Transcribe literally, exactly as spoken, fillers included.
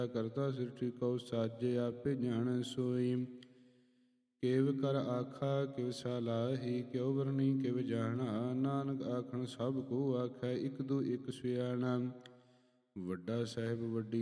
ਕਰਤਾ ਸ੍ਰਿਸ਼ਟੀ ਕਉ ਸਾਜੇ, ਆਪੇ ਜਾਣੈ ਸੋਈ। ਕਿਵ ਕਰ ਆਖਾ ਕਿਵ ਸਲਾਹੀ, ਕਿਉ ਵਰਣੀ ਕਿਵ ਜਾਣਾ। ਨਾਨਕ ਆਖਣ ਸਭ ਕੋ ਆਖੈ, ਇਕ ਦੂ ਇਕ ਸਿਆਣਾ। ਵੱਡਾ ਸਾਹਿਬ ਵੱਡੀ